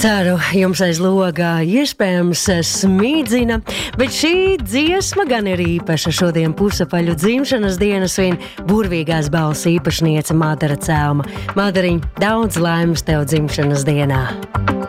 Ceru, jums aiz logā iespējams smīdzina, bet šī dziesma gan ir īpaša. Šodien pusapaļu dzimšanas dienas svin burvīgās balss īpašniece Madara Celma. Madariņ, daudz laimes tev dzimšanas dienā!